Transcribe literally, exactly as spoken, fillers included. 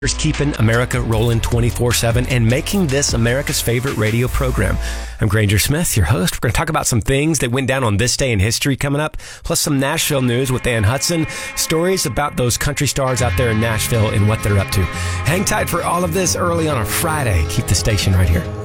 Keeping America rolling twenty-four seven and making this America's favorite radio program. I'm Granger Smith, your host. We're going to talk about some things that went down on this day in history coming up, plus some Nashville news with Ann Hudson, stories about those country stars out there in Nashville and what they're up to. Hang tight for all of this early on a Friday. Keep the station right here.